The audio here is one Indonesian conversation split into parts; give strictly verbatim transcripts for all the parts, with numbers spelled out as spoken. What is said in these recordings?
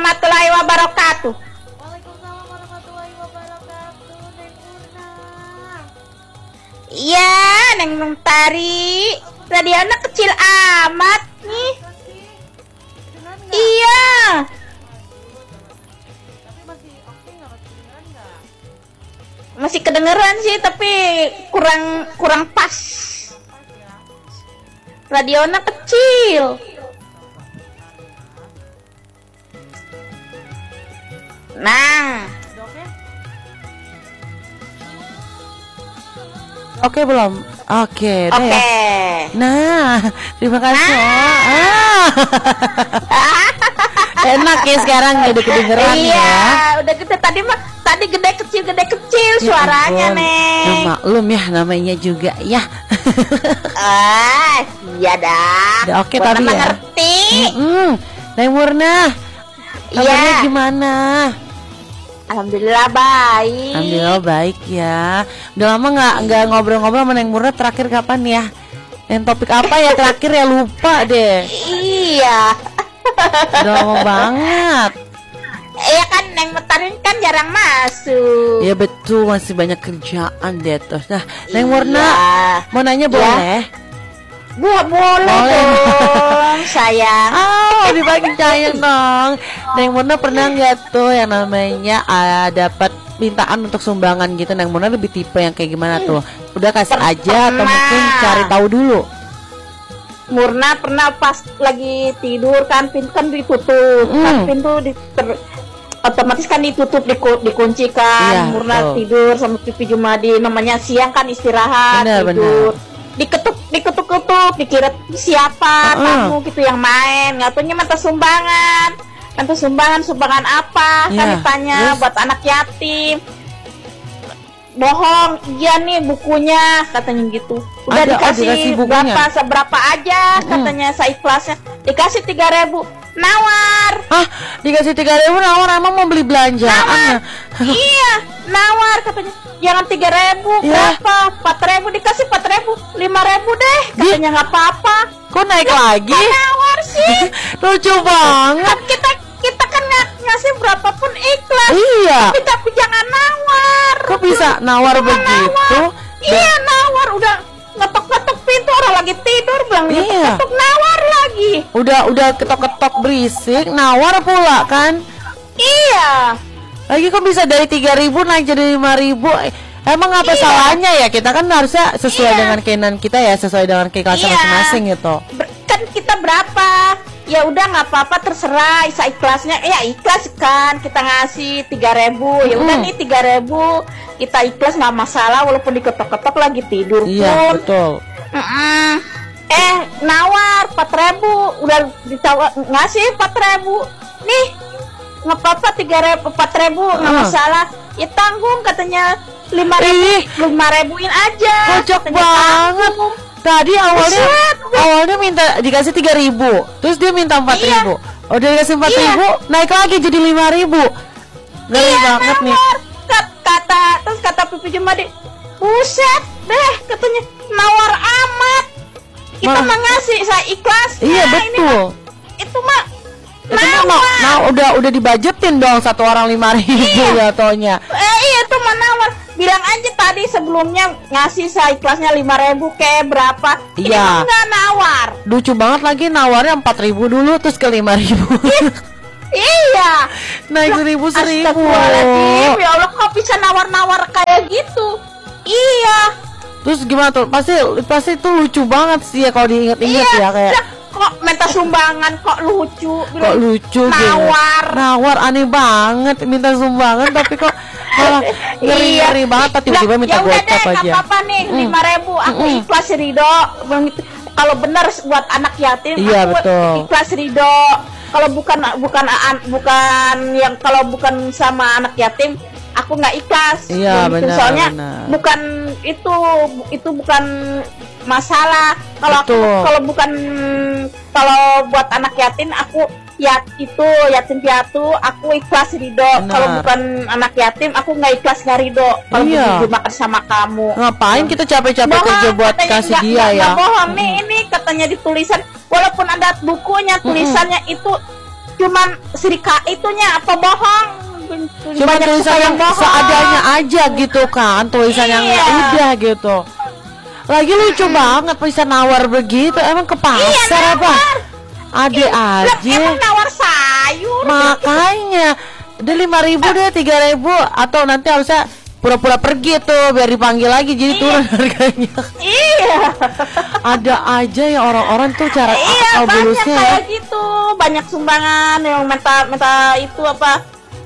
warahmatullahi wabarakatuh. Waalaikumsalam warahmatullahi wabarakatuh. Neng Murna. Iya, Neng Mentari. Radionya kecil amat nih. Kedengeran nggak? Iya. Tapi masih oke nggak? Masih kedengeran nggak? Masih kedengeran sih, tapi kurang kurang pas. Pas ya. Radionya kecil. Nah, Udah oke? Oke belum? Oke deh oke. ya. Nah, terima kasih. Ah. Enak ya sekarang udah kedengeran Iya, ya. udah gede tadi mah tadi gede kecil gede kecil Ya suaranya, ampun. Neng. Ya, maklum ya namanya juga ya. Ah, iya dah. Udah oke Gua tadi mah ya. ngerti. Mm-mm. Neng Murna, kabarnya Iya. gimana? Alhamdulillah baik. Alhamdulillah baik ya. Udah lama nggak nggak ngobrol-ngobrol sama Neng Murna, terakhir kapan ya? Yang topik apa ya terakhir ya, lupa deh. Iya. Udah lama banget. Iya kan Neng Metarin kan jarang masuk. Ya betul, masih banyak kerjaan deh terus. Nah, Neng Murna Iya. mau nanya Ya. boleh? Buah boleh, Boleh. dong, sayang. Oh, dibagi sayang dong. Neng Murna pernah nggak tuh yang namanya ah, dapat mintaan untuk sumbangan gitu? Neng Murna lebih tipe yang kayak gimana tuh? Udah kasih aja atau Pernah. mungkin cari tahu dulu? Murna pernah pas lagi tidur kan pintu kan ditutup, Hmm. kan pintu di, ter- otomatis kan ditutup diku- dikunci kan. Iya, Murna betul. tidur sama pipi Jumadi, namanya siang kan istirahat Benar, tidur. Diketuk diketuk-ketuk dikira siapa Uh-uh. tamu gitu yang main, ngatunya minta sumbangan. Minta sumbangan sumbangan apa? Kan Iya, ditanya terus? buat anak yatim. Bohong, iya nih bukunya katanya gitu. Udah Ada, oh, dikasih, dikasih bukunya? berapa seberapa aja katanya seikhlasnya. Dikasih tiga ribu, nawar. Ah, dikasih tiga ribu nawar, emang mau beli belanjaan ya? Iya, nawar katanya. Jangan tiga ribu, Ya. berapa? Empat ribu dikasih empat ribu, lima ribu deh. Katanya nggak apa-apa. Kok naik lagi? Kok nawar sih? Lucu banget. Kan kita kita kan nggak ngasih berapapun ikhlas. Iya. Tapi tapi jangan nawar. Kok bisa nawar Jangan begitu? nawar. Iya nawar, udah ngetok-ngetok pintu orang lagi tidur bilang Iya. ngetok-ngetok nawar lagi. Udah udah ketok-ketok berisik, nawar pula kan? Iya. Lagi kok bisa dari tiga ribu naik jadi lima ribu? Eh, Emang apa Iya. salahnya ya? Kita kan harusnya sesuai Iya. dengan keinginan kita ya, sesuai dengan keikhlasan Iya. masing-masing gitu. Ber- kan kita berapa? Ya udah nggak apa-apa terserah isa ikhlasnya. Ya ikhlas kan kita ngasih tiga ribu. Ya udah Hmm. nih tiga ribu kita ikhlas nggak masalah walaupun diketok-ketok lagi tidur Iya, pun. betul. Mm-mm. Eh nawar empat ribu udah ditawar ngasih empat ribu nih nggak apa-apa tiga ribu empat ribu nggak Ah. masalah ya tanggung katanya lima Ih. ribu lima ribuin aja Kocak katanya banget. tanggung. Tadi awalnya Buset, buset. awalnya minta dikasih tiga ribu, terus dia minta empat ribu. Oh, dia dikasih empat ribu, naik lagi jadi lima ribu. Ngeri Iya, banget nih. nawar. Kat- kata terus kata Pipi Jumadi, buset deh katanya nawar amat kita Ma- mah ngasih saya ikhlas. Iya, Ini betul. mah- itu mah Itu mah nawar. mau- nah udah udah dibajetin dong satu orang lima ribu Iya. ya tonya. Eh iya itu mah nawar. Bilang aja tadi sebelumnya ngasih saya ikhlasnya lima ribu kayak berapa. Ini Iya. mah nggak nawar. Lucu banget lagi nawarnya empat ribu dulu terus ke lima ribu. Iya. Naik seribu seribu. Astagfirullahaladzim, ya Allah kok bisa nawar-nawar kayak gitu. Iya. Terus gimana tuh? Pasti pasti itu lucu banget sih ya kalau diinget-inget Iya. ya kayak Lah, kok minta sumbangan kok lucu. kok Bilang, lucu gitu. nawar. Nawar aneh banget minta sumbangan tapi kok malah ngeri-ngeri Iya. banget tiba-tiba Lah, minta ya udah gocap deh, nggak aja. apa-apa nih, Mm. lima ribu aku Mm-mm. ikhlas ridho. Bilang gitu. Kalau benar buat anak yatim, Iya, aku betul. ikhlas ridho. Kalau bukan bukan an- bukan yang kalau bukan sama anak yatim, aku nggak ikhlas. Iya, Bilang gitu. benar, Soalnya benar. bukan itu itu bukan masalah. Kalau aku Betul. kalau bukan kalau buat anak yatim aku ya itu yatim piatu aku ikhlas ridho. Benar. Kalau bukan anak yatim aku nggak ikhlas nggak ridho. Kalau Iya. begitu makan sama kamu. Ngapain kita capek-capek Bohong, kerja buat katanya kasih nggak- dia nggak- ya? nggak bohong nih ini katanya di tulisan walaupun ada bukunya tulisannya itu cuman Srika itunya apa bohong. Cuma Banyak tulisan suka yang bohong. seadanya aja gitu kan, tulisan yang Iya. ya udah gitu. Lagi lucu banget bisa nawar begitu, emang ke pasar apa? nawar. Ade Lah, aja. emang nawar sayur. Makanya udah lima ribu deh, tiga ribu atau nanti harusnya pura-pura pergi tuh biar dipanggil lagi jadi Iya. turun harganya. Iya. Ada aja ya orang-orang tuh cara Iya, akal banyak bulusnya ya. kayak gitu. Banyak sumbangan yang minta minta itu apa?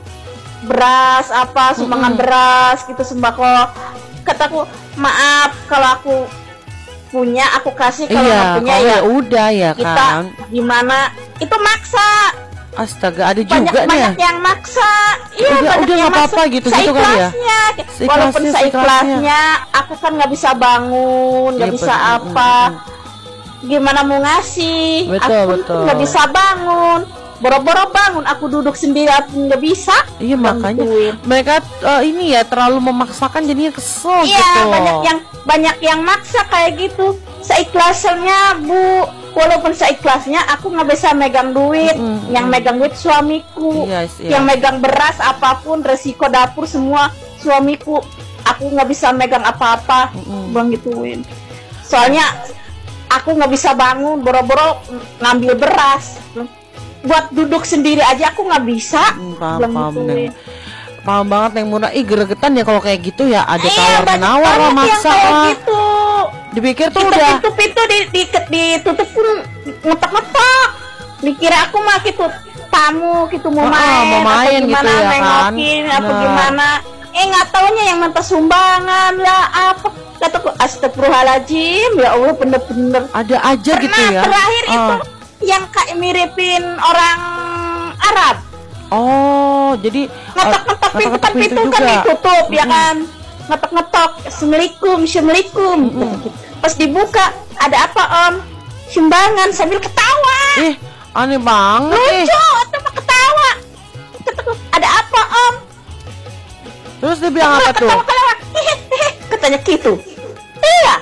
Beras apa, sumbangan Mm-mm. beras gitu sembako. Kataku, "Maaf kalau aku punya aku kasih, kalau Iya, nggak punya kalau ya ya udah ya kita kan. gimana?" Itu maksa. Astaga, ada Banyak juga nih ya. banyak yang maksa. Iya, Udah- banyak udah yang nggak apa-apa maksa. gitu- gitu kali ya? Seikhlasnya. Seikhlasnya, Walaupun seikhlasnya. seikhlasnya, aku kan nggak bisa bangun, nggak Iya, bisa betul. apa. Gimana mau ngasih? Betul, aku betul. nggak bisa bangun. Boro-boro bangun, aku duduk sendiri aku nggak bisa. Iya makanya Bantuin. mereka eh, ini ya terlalu memaksakan jadinya kesel Iya, gitu. banyak yang banyak yang maksa kayak gitu. Seikhlasnya, Bu. Walaupun seikhlasnya, aku nggak bisa megang duit. Mm-mm, Yang mm. megang duit suamiku. Yes, iya. Yang megang beras apapun, resiko dapur semua suamiku. Aku nggak bisa megang apa-apa. Mm-mm. Bang gituin. Soalnya aku nggak bisa bangun, boro-boro ngambil beras. Buat duduk sendiri aja aku nggak bisa. Hmm, paham, Bilang paham, gituin. Neng. Paham banget Neng Muna. Ih gregetan ya kalau kayak gitu ya. Ada Iya, tawar banyak menawar lah banget yang maksa kayak lah. gitu. Dipikir tuh Itu udah pintu-pintu di, di, ditutup pun ngetok-ngetok. Dikira aku mah gitu tamu gitu mau Ah, main, mau main apa gitu gimana, ya kan. nengokin, apa Nah. gimana. Eh nggak taunya yang minta sumbangan lah apa. Kataku astagfirullahaladzim, ya Allah bener-bener. ada aja Pernah gitu ya. terakhir Ah. itu yang kayak miripin orang Arab. Oh, jadi Ngetok-ngetok eh, pintu kan ngetok-ngetok pintu kan ditutup ya Mm-mm. kan. Ngetok-ngetok, Assalamualaikum, Assalamualaikum. Pas dibuka, ada apa Om? Sumbangan sambil ketawa. Ih, aneh banget ih. Lucu, atau mah ketawa. Kataku, ada apa Om? Terus dia bilang apa tuh? Ketawa-ketawa. Hehehe, katanya gitu. Iya.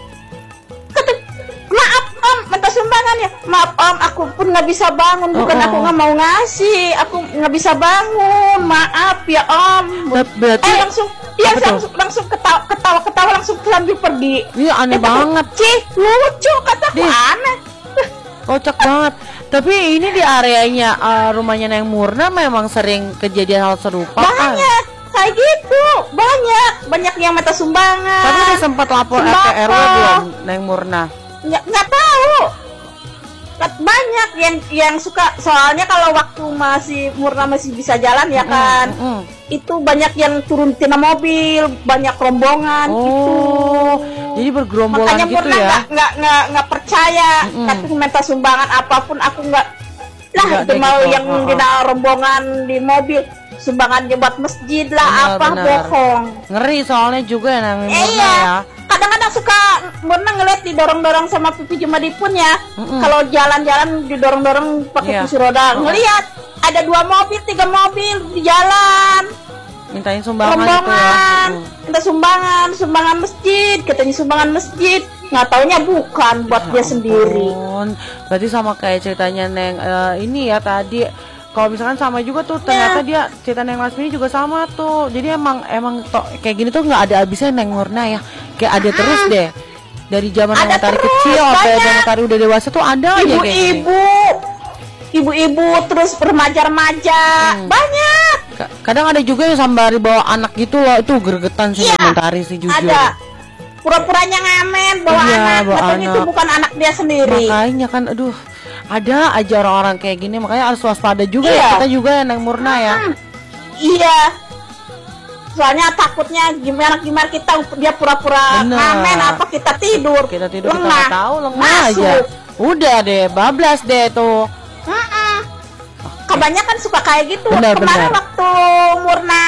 Kata, maaf Om, minta sumbangan ya. Maaf Om, aku pun nggak bisa bangun. Bukan Oh, oh. aku nggak mau ngasih, aku nggak bisa bangun. Maaf ya Om. Ber- Berarti Eh langsung, dia apa tuh? langsung langsung ketawa ketawa ketawa langsung sambil pergi. iya aneh Kataku, banget. Cih, lucu kataku Dih. aneh. Kocak banget. Tapi ini di areanya eh, rumahnya Neng Murna memang sering kejadian hal serupa kan? Banyak kayak gitu, banyak banyak yang minta sumbangan. Tapi udah sempat lapor R T R W Sembako. belum Neng Murna? nggak nggak tahu. Kat- banyak yang yang suka, soalnya kalau waktu masih Murna masih bisa jalan ya kan, Mm-mm. itu banyak yang turun tina mobil, banyak rombongan Oh, gitu. jadi bergerombolan Makanya gitu Murna ya? nggak nggak nggak nggak percaya. Mm-mm. Tapi minta sumbangan apapun aku nggak lah. Nggak Itu deh mau gitu. yang Oh, oh. dina rombongan di mobil, sumbangannya buat masjid lah, Benar, apa benar. bohong. Ngeri soalnya juga ya Neng Murna Eh, iya. ya. Kadang-kadang suka Murna ngeliat didorong-dorong sama pipi Jumadipun ya. Mm-mm. Kalau jalan-jalan didorong-dorong pakai Iya. kursi roda. Oh. Ngeliat ada dua mobil, tiga mobil di jalan. Mintain sumbangan gitu ya. Rombongan, Mm. minta sumbangan, sumbangan masjid, katanya sumbangan masjid. Nggak taunya bukan buat dia sendiri. Ampun. Berarti sama kayak ceritanya Neng eh, ini ya tadi. Kalau misalkan sama juga tuh ternyata dia cerita Neng Lasmi juga sama tuh. Jadi emang emang to, kayak gini tuh nggak ada habisnya Neng Murna ya. Kayak ada terus deh. Dari zaman Ada Neng Tari terus, kecil sampai banyak. Neng Tari udah dewasa tuh ada aja kayak gini. Ibu-ibu, ibu-ibu terus remaja-remaja, Hmm. banyak. Ka- Kadang ada juga yang sambari bawa anak gitu loh. Itu gregetan sih Iya, Neng Tari sih jujur. Ada. Pura-puranya ngamen bawa Iya, anak, bawa katanya itu anak. bukan anak dia sendiri. Makanya kan aduh ada aja orang-orang kayak gini, makanya harus waspada juga Iya. ya kita juga ya Neng Murna ya. Hmm, iya. Soalnya takutnya gimana gimana kita dia pura-pura Bener. ngamen apa kita tidur. Kita tidur kita Lengah. nggak tahu lengah Masuk. aja. Udah deh, bablas deh tuh. Mm-mm. Kebanyakan suka kayak gitu. Benar, Kemarin benar. waktu Murna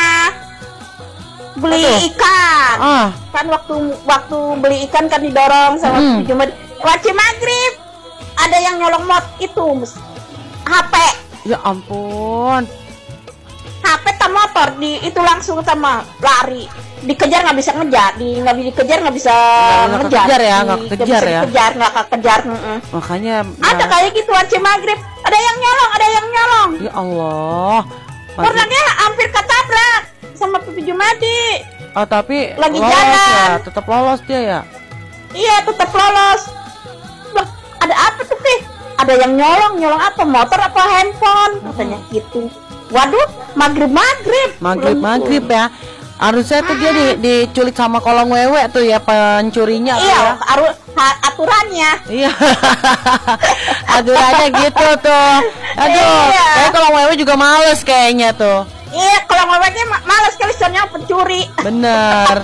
beli Apa tuh? ikan, Ah, kan waktu waktu beli ikan kan didorong sama Mm. Pipi Jumat. Wajib maghrib ada yang nyolong mot itu H P. ya ampun. H P tak motor di itu langsung sama lari, dikejar nggak bisa ngejar, di nggak bisa dikejar nggak bisa Nggak- nggak ngejar, kekejar ya, Di- nggak kekejar bisa ya. dikejar nggak kekejar. mm-mm. Makanya Ada ya, kayak gitu wajib maghrib Ada yang nyolong, ada yang nyolong. Ya Allah. Masih- Murnanya hampir ketabrak sama Pipi Jumadi. Oh, tapi Lagi lolos jalan. ya, tetap lolos dia ya. Iya, tetap lolos. Loh, ada apa tuh, Pi? Ada yang nyolong, nyolong apa? Motor apa handphone? Katanya gitu. Waduh, maghrib-maghrib. Maghrib maghrib ya. Harusnya tuh dia di, diculik sama kolong wewe tuh ya pencurinya tuh Iya, ya. aru- ha- aturannya. Iya. Aturannya gitu tuh. Aduh, Iya. kayak kolong wewe juga males kayaknya tuh. Iya, kalau ngomongnya ma- males kali soalnya pencuri. Bener.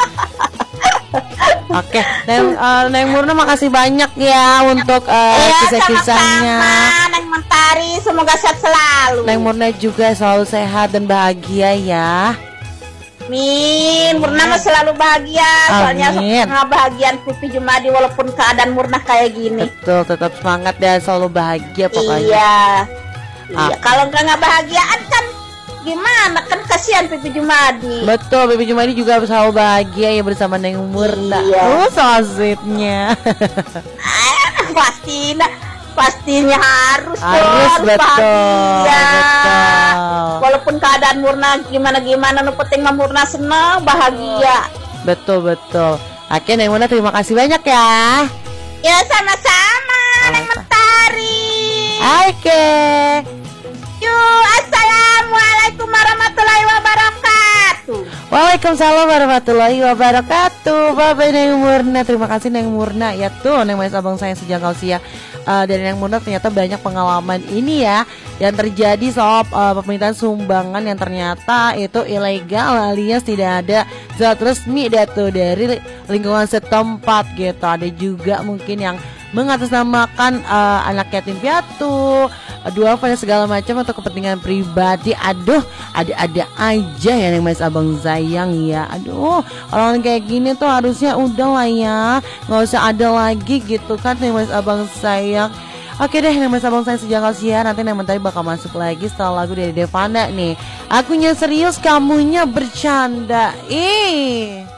Oke, Neng, eh, Neng Murna makasih banyak ya untuk eh, Iya, kisah-kisahnya. sama-sama, Neng Mentari, semoga sehat selalu. Neng Murna juga selalu sehat dan bahagia ya. Min, Murna mah selalu bahagia. Soalnya Amin. bahagian Pipi Jumadi walaupun keadaan Murna kayak gini. Betul, tetap semangat dan selalu bahagia pokoknya. Iya. Ah. Iya, kalau nggak nggak bahagiaan kan gimana, kan kasihan Pipi Jumadi. Betul, Bibi Jumadi juga selalu bahagia ya bersama Neng Murna. Iya. Oh, so sweetnya. Ah, pasti nah, pastinya harus Harus, dong, betul, bahagia. betul. Walaupun keadaan Murna gimana gimana, nu penting mah Murna senang bahagia. Betul, betul. Oke, Neng Murna terima kasih banyak ya. Ya sama-sama, Neng Mentari. Oke. Yuk, assalamualaikum warahmatullahi wabarakatuh. Waalaikumsalam warahmatullahi wabarakatuh. Bye-bye Neng Murna. Terima kasih Neng Murna. Ya tuh Neng Mas Abang saya sejak usia uh, dari Neng Murna ternyata banyak pengalaman ini ya yang terjadi soal uh, permintaan sumbangan yang ternyata itu ilegal alias tidak ada surat resmi datu dari lingkungan setempat gitu. Ada juga mungkin yang mengatasnamakan uh, anak yatim piatu, dua pada segala macam untuk kepentingan pribadi. Aduh, ada-ada aja ya Neng Mas Abang sayang ya. Aduh, orang kayak gini tuh harusnya udah lah ya, nggak usah ada lagi gitu kan Neng Mas Abang sayang. Oke deh, Neng Mas Abang sayang sejak usia. Nanti Neng Mentari bakal masuk lagi setelah lagu dari Devana nih. Akunya serius, kamunya bercanda. Ih.